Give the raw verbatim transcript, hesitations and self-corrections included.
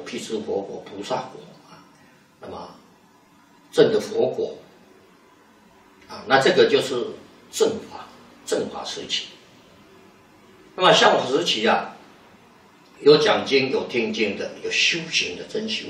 辟支佛果、菩萨果啊，那么证的佛果啊，那这个就是正法，正法时期。那么相法时期啊，有讲经、有听经的，有修行的真修。